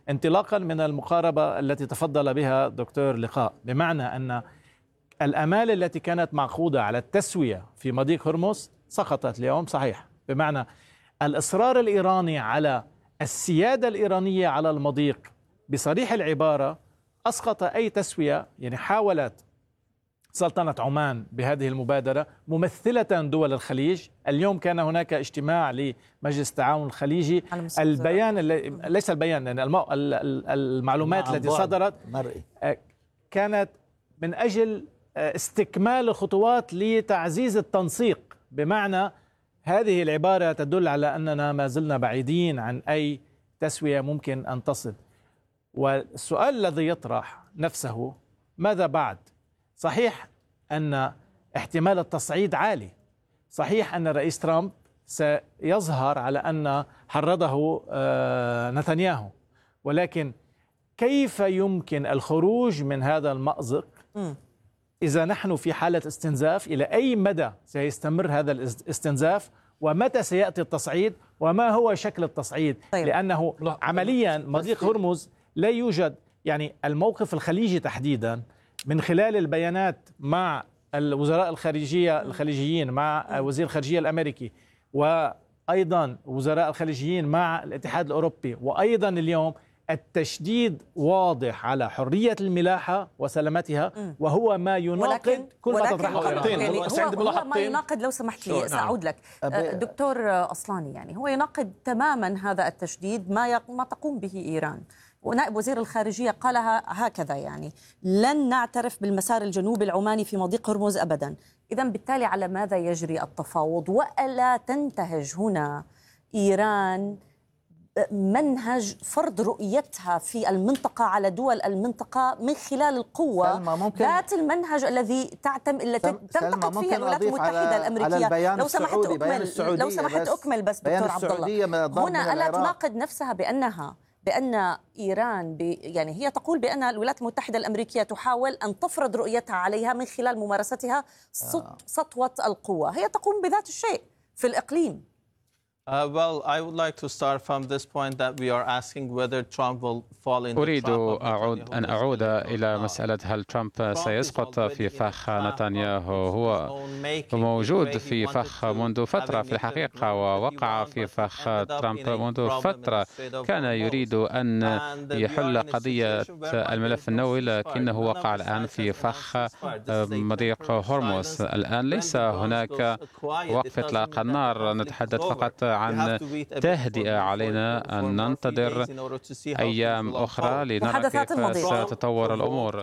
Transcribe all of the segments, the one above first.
انطلاقا من المقاربة التي تفضل بها دكتور لقاء، بمعنى أن الآمال التي كانت معقودة على التسوية في مضيق هرمز سقطت اليوم، صحيح، بمعنى الإصرار الإيراني على السيادة الإيرانية على المضيق بصريح العبارة أسقط أي تسوية. يعني حاولت سلطنة عمان بهذه المبادرة ممثلة دول الخليج. اليوم كان هناك اجتماع لمجلس التعاون الخليجي، البيان ليس البيان، يعني المعلومات التي صدرت كانت من أجل استكمال الخطوات لتعزيز التنسيق، بمعنى هذه العبارة تدل على أننا ما زلنا بعيدين عن أي تسوية ممكن أن تصل. والسؤال الذي يطرح نفسه ماذا بعد؟ صحيح أن احتمال التصعيد عالي، صحيح أن الرئيس ترامب سيظهر على أن حرضه نتنياهو، ولكن كيف يمكن الخروج من هذا المأزق إذا نحن في حالة استنزاف؟ إلى أي مدى سيستمر هذا الاستنزاف؟ ومتى سيأتي التصعيد؟ وما هو شكل التصعيد؟ لأنه عمليا مضيق هرمز لا يوجد، يعني الموقف الخليجي تحديدا من خلال البيانات مع الوزراء الخليجيين، مع وزير الخارجية الأمريكي، وأيضا وزراء الخليجيين مع الاتحاد الأوروبي، وأيضا اليوم التشديد واضح على حرية الملاحة وسلامتها، وهو ما يناقض كل ما تطرحه إيران. هو ما يناقض، لو سمحت لي سأعود لك دكتور أصلاني، يعني هو يناقض تماما هذا التشديد ما تقوم به إيران. ونائب وزير الخارجية قالها هكذا، يعني لن نعترف بالمسار الجنوبي العماني في مضيق هرمز أبدا. إذن بالتالي على ماذا يجري التفاوض؟ وألا تنتهج هنا إيران منهج فرض رؤيتها في المنطقة على دول المنطقة من خلال القوة ذات المنهج الذي تنتقد فيها الولايات المتحدة الأمريكية؟ لو سمحت أكمل بس دكتور عبد الله، هنا ألا تناقض نفسها بأن إيران يعني هي تقول بأن الولايات المتحدة الأمريكية تحاول أن تفرض رؤيتها عليها من خلال ممارستها سطوة القوة، هي تقوم بذات الشيء في الإقليم. Well, I would like to start from this point that we are asking whether Trump will fall into أريد أن أعود إلى مسألة هل ترامب سيسقط في فخ نتنياهو. هو موجود في فخ منذ فترة في الحقيقة، ووقع في فخ ترامب منذ فترة. كان يريد أن يحل قضية الملف النووي، لكنه وقع الآن في فخ مضيق هرمز. الآن ليس هناك وقف إطلاق النار، نتحدث فقط عن تهدئة. علينا أن ننتظر أيام أخرى لنرى كيف ستتطور الأمور.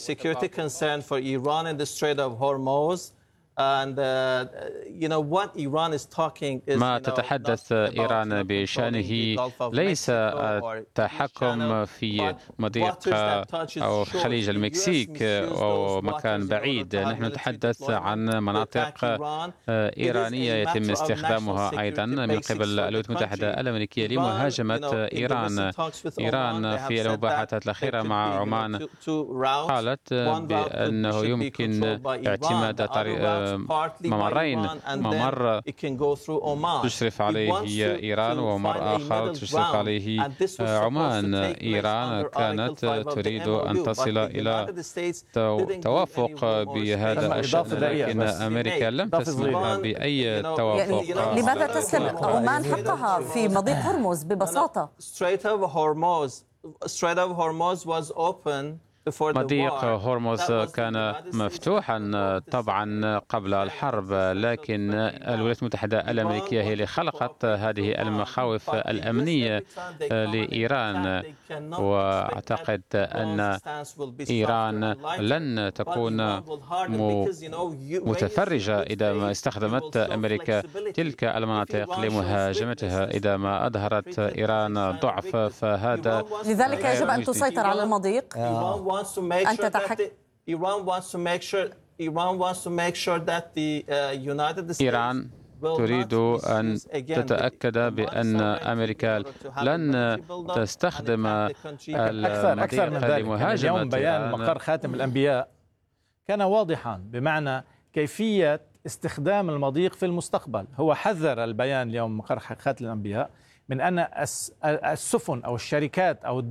ما تتحدث إيران بشأنه ليس التحكم في مضيق أو خليج المكسيك أو مكان بعيد. نحن نتحدث عن مناطق إيرانية يتم استخدامها أيضا من قبل الولايات المتحدة الأمريكية لمهاجمة إيران. إيران في المباحثات الأخيرة مع عمان قالت بأنه يمكن اعتماد ممرين، ممر تشرف عليه إيران وممر آخر تشرف عليه عمان. إيران كانت تريد أن تصل إلى توافق بهذا الشأن، لكن أمريكا لم تسمح بأي توافق. يعني لماذا تسلب عمان حقها في مضيق هرمز ببساطة؟ مضيق هرمز كان مفتوحا طبعا قبل الحرب، لكن الولايات المتحدة الأمريكية هي اللي خلقت هذه المخاوف الأمنية لإيران، وأعتقد أن إيران لن تكون متفرجة إذا ما استخدمت أمريكا تلك المناطق لمهاجمتها. إذا ما أظهرت إيران ضعف فهذا لذلك يجب أن تسيطر على المضيق. إيران تريد أن تتأكد بأن أمريكا لن تستخدم أكثر من ذلك. اليوم بيان مقر خاتم الأنبياء كان واضحا بمعنى كيفية استخدام المضيق في المستقبل. هو حذر البيان اليوم مقر خاتم الأنبياء من أن السفن أو الشركات أو